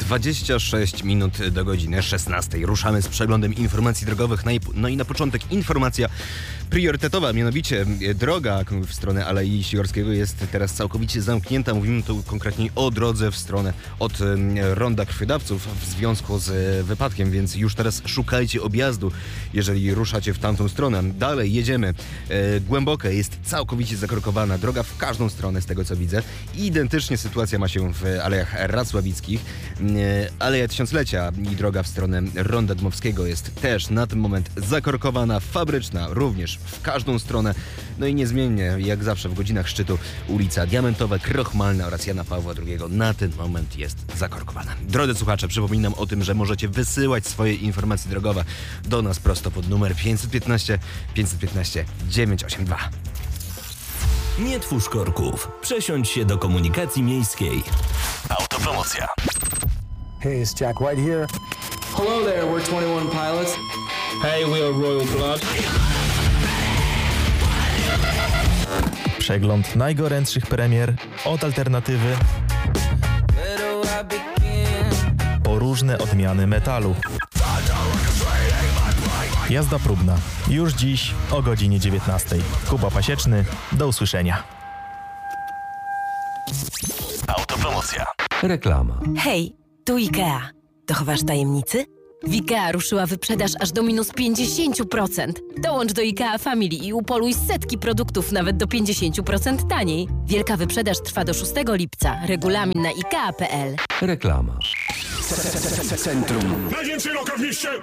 26 minut do godziny 16. Ruszamy z przeglądem informacji drogowych. No i na początek informacja priorytetowa, mianowicie droga w stronę Alei Sikorskiego jest teraz całkowicie zamknięta. Mówimy tu konkretnie o drodze w stronę od Ronda Krwiodawców w związku z wypadkiem, więc już teraz szukajcie objazdu, jeżeli ruszacie w tamtą stronę. Dalej jedziemy. Głęboka jest całkowicie zakorkowana. Droga w każdą stronę, z tego co widzę. Identycznie sytuacja ma się w Alejach Racławickich. Aleja Tysiąclecia i droga w stronę Ronda Dmowskiego jest też na ten moment zakorkowana. Fabryczna również w każdą stronę. No i niezmiennie, jak zawsze w godzinach szczytu, ulica Diamentowa, Krochmalna oraz Jana Pawła II na ten moment jest zakorkowana. Drodzy słuchacze, przypominam o tym, że możecie wysyłać swoje informacje drogowe do nas prosto pod numer 515 982. Nie twórz korków. Przesiądź się do komunikacji miejskiej. Autopromocja. Hey, it's Jack White here. Hello there, we're 21 Pilots. Hey, we are Royal Blood. Przegląd najgorętszych premier od alternatywy po różne odmiany metalu. Jazda próbna. Już dziś o godzinie 19. Kuba Pasieczny. Do usłyszenia. Autopromocja. Reklama. Hej, tu IKEA. Dochowasz tajemnicy? W IKEA ruszyła wyprzedaż aż do minus 50%. Dołącz do IKEA Family i upoluj setki produktów nawet do 50% taniej. Wielka wyprzedaż trwa do 6 lipca. Regulamin na IKEA.pl. Reklama. Centrum. Najwięcej loka w mieście!